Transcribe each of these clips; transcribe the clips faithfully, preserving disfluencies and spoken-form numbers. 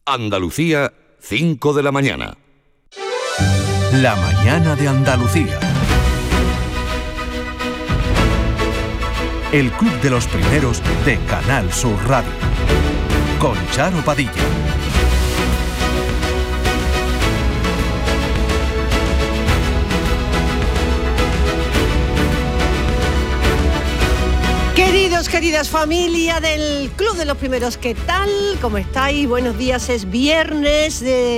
Andalucía, cinco de la mañana. La mañana de Andalucía. El Club de los Primeros de Canal Sur Radio. Con Charo Padilla. Queridos, queridas familia del Club de los Primeros, ¿qué tal? ¿Cómo estáis? Buenos días, es viernes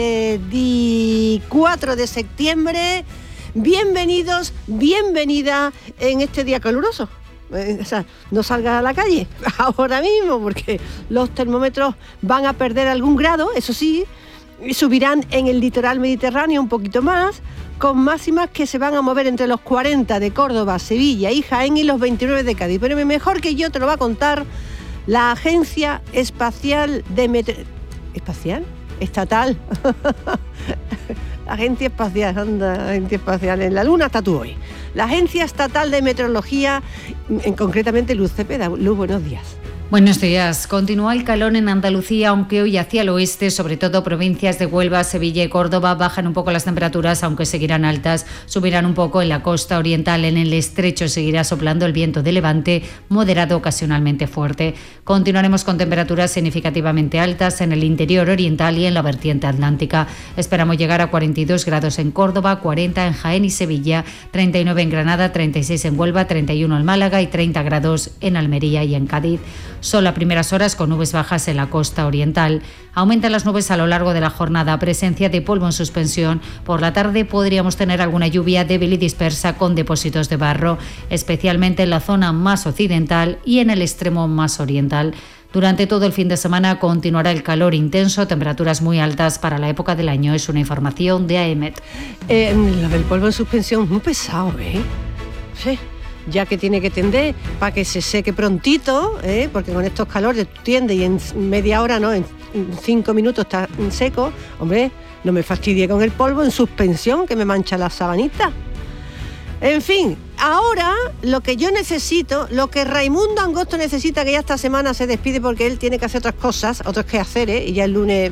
de cuatro de septiembre. Bienvenidos, bienvenida en este día caluroso. O sea, no salgas a la calle ahora mismo porque los termómetros van a perder algún grado, eso sí, subirán en el litoral mediterráneo un poquito más, con máximas que se van a mover entre los cuarenta de Córdoba, Sevilla y Jaén y los veintinueve de Cádiz. Pero mejor que yo te lo va a contar la Agencia Espacial de Meteo... ¿Espacial? Estatal. Agencia Espacial, anda, Agencia Espacial. En la Luna está tú hoy. La Agencia Estatal de Meteorología, en concretamente Luz Cepeda. Luz, buenos días. Buenos días. Continúa el calor en Andalucía, aunque hoy hacia el oeste, sobre todo provincias de Huelva, Sevilla y Córdoba, bajan un poco las temperaturas, aunque seguirán altas, subirán un poco en la costa oriental. En el estrecho seguirá soplando el viento de levante, moderado ocasionalmente fuerte. Continuaremos con temperaturas significativamente altas en el interior oriental y en la vertiente atlántica. Esperamos llegar a cuarenta y dos grados en Córdoba, cuarenta en Jaén y Sevilla, treinta y nueve en Granada, treinta y seis en Huelva, treinta y uno en Málaga y treinta grados en Almería y en Cádiz. Sol a primeras horas con nubes bajas en la costa oriental. Aumentan las nubes a lo largo de la jornada, presencia de polvo en suspensión. Por la tarde podríamos tener alguna lluvia débil y dispersa con depósitos de barro, especialmente en la zona más occidental y en el extremo más oriental. Durante todo el fin de semana continuará el calor intenso, temperaturas muy altas para la época del año. Es una información de AEMET. Eh, lo del polvo en suspensión, muy pesado, ¿eh? Sí. Ya que tiene que tender para que se seque prontito, ¿eh? Porque con estos calores tiende y en media hora, no, en cinco minutos está seco. Hombre, no me fastidie con el polvo en suspensión que me mancha la sabanita. En fin, ahora lo que yo necesito, lo que Raimundo Angosto necesita, que ya esta semana se despide porque él tiene que hacer otras cosas, otros quehaceres, y ya el lunes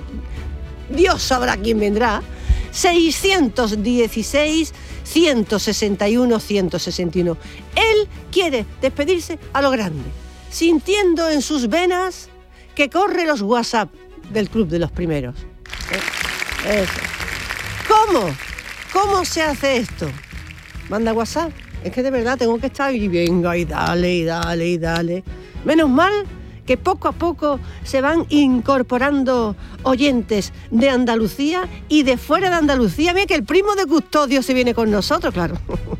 Dios sabrá quién vendrá. seiscientos dieciséis, ciento sesenta y uno, ciento sesenta y uno. Él quiere despedirse a lo grande, sintiendo en sus venas que corre los WhatsApp del Club de los Primeros. ¿Eh? Eso. ¿Cómo? ¿Cómo se hace esto? Manda WhatsApp. Es que de verdad tengo que estar y venga y dale y dale y dale. Menos mal que poco a poco se van incorporando oyentes de Andalucía y de fuera de Andalucía. Mira que el primo de Custodio se viene con nosotros, claro.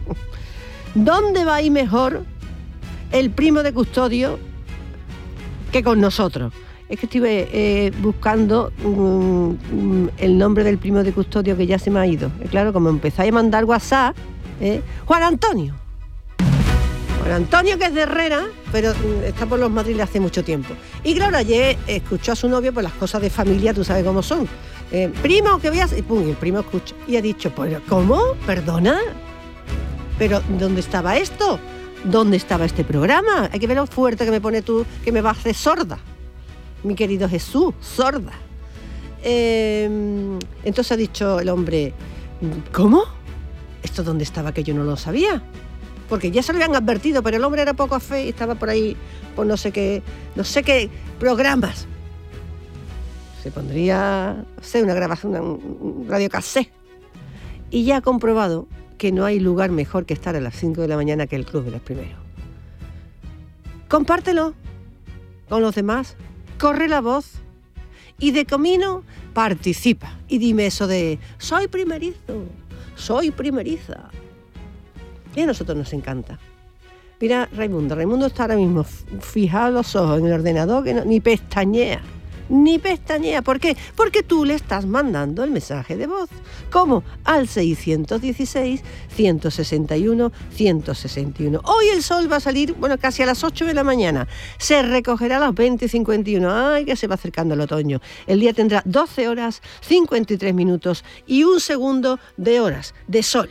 ¿Dónde va a ir mejor el primo de Custodio que con nosotros? Es que estuve eh, buscando um, el nombre del primo de Custodio que ya se me ha ido. Y claro, como empezáis a mandar WhatsApp, ¿eh? Juan Antonio. Juan Antonio, que es de Herrera, pero está por los Madriles hace mucho tiempo. Y claro, ayer escuchó a su novio por las cosas de familia, tú sabes cómo son. Eh, primo, que veas, y pum, el primo escucha. Y ha dicho, pues, ¿cómo? ¿Perdona? ¿Pero dónde estaba esto? ¿Dónde estaba este programa? Hay que ver lo fuerte que me pone tú, que me va a hacer sorda. Mi querido Jesús, sorda. Eh, entonces ha dicho el hombre, ¿cómo? ¿Esto dónde estaba que yo no lo sabía? Porque ya se lo habían advertido, pero el hombre era poco fe y estaba por ahí, por no sé qué, no sé qué programas. Se pondría, no sé, una grabación, un radio cassette. Y ya ha comprobado que no hay lugar mejor que estar a las cinco de la mañana que el Club de los Primeros. Compártelo con los demás, corre la voz y de camino participa. Y dime eso de, soy primerizo, soy primeriza. Y a nosotros nos encanta. Mira, Raimundo, Raimundo está ahora mismo fijado los ojos en el ordenador, que no, ni pestañea, ni pestañea. ¿Por qué? Porque tú le estás mandando el mensaje de voz. ¿Cómo? Al seiscientos dieciséis, ciento sesenta y uno, ciento sesenta y uno. Hoy el sol va a salir, bueno, casi a las ocho de la mañana. Se recogerá a las veinte y cincuenta y uno. Ay, que se va acercando el otoño. El día tendrá doce horas, cincuenta y tres minutos y un segundo de horas de sol.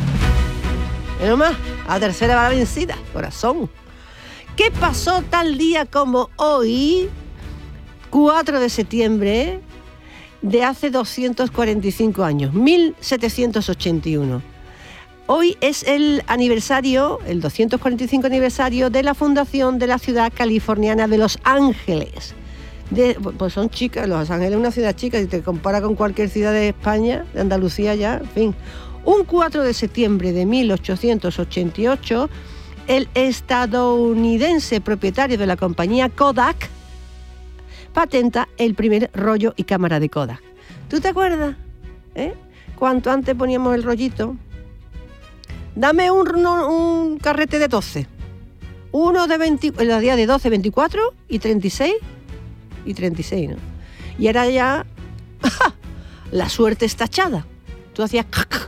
Menos más, a tercera va la vencida, corazón. ¿Qué pasó tal día como hoy, cuatro de septiembre, de hace doscientos cuarenta y cinco años, mil setecientos ochenta y uno. Hoy es el aniversario, el doscientos cuarenta y cinco aniversario de la fundación de la ciudad californiana de Los Ángeles. De, pues son chicas, Los Ángeles es una ciudad chica, si te compara con cualquier ciudad de España, de Andalucía ya, en fin. Un cuatro de septiembre de mil ochocientos ochenta y ocho, el estadounidense propietario de la compañía Kodak patenta el primer rollo y cámara de Kodak. ¿Tú te acuerdas? ¿Eh? Cuanto antes poníamos el rollito. Dame un, un carrete de doce. Uno de veinte, los días de doce, veinticuatro y treinta y seis. Y treinta y seis, ¿no? Y ahora ya ¡ja! La suerte está echada. Tú hacías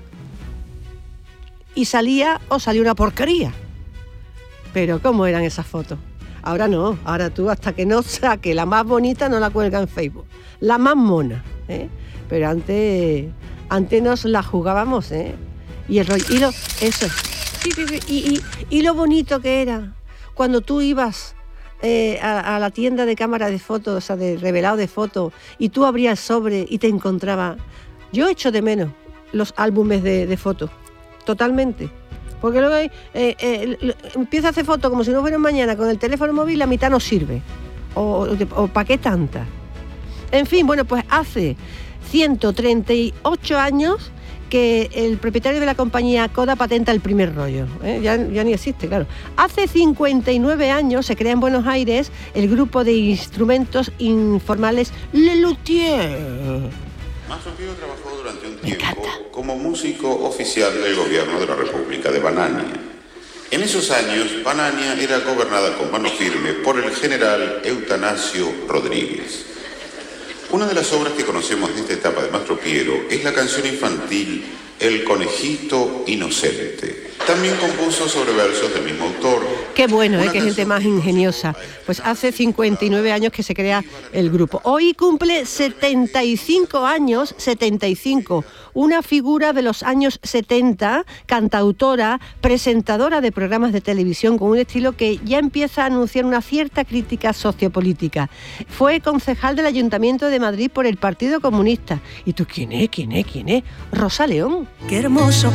y salía o salía una porquería. Pero ¿cómo eran esas fotos? Ahora no, ahora tú hasta que no saque la más bonita no la cuelga en Facebook. La más mona, ¿eh? Pero antes, antes nos la jugábamos, ¿eh? Y el rollo, y lo, eso, sí, sí, sí, y, y, y lo bonito que era cuando tú ibas eh, a, a la tienda de cámara de fotos, o sea, de revelado de fotos, y tú abrías el sobre y te encontraba. Yo echo de menos los álbumes de, de fotos, totalmente. Porque luego eh, eh, empieza a hacer fotos como si no fuera mañana con el teléfono móvil, la mitad no sirve. O, o, o ¿para qué tanta? En fin, bueno, pues hace ciento treinta y ocho años que el propietario de la compañía Kodak patenta el primer rollo. ¿eh? Ya, ya ni existe, claro. Hace cincuenta y nueve años se crea en Buenos Aires el grupo de instrumentos informales Le Luthier. Mastro Pío trabajó durante un tiempo como músico oficial del gobierno de la República de Banania. En esos años, Banania era gobernada con mano firme por el general Eutanasio Rodríguez. Una de las obras que conocemos de esta etapa de Mastro Piero es la canción infantil El Conejito Inocente. También compuso sobre versos del mismo autor. Qué bueno, ¿eh? Qué gente más ingeniosa. Pues hace cincuenta y nueve años que se crea el grupo. Hoy cumple setenta y cinco años, setenta y cinco, una figura de los años setenta, cantautora, presentadora de programas de televisión con un estilo que ya empieza a anunciar una cierta crítica sociopolítica. Fue concejal del Ayuntamiento de Madrid por el Partido Comunista. ¿Y tú quién es? ¿Quién es? ¿Quién es? Rosa León. Qué hermoso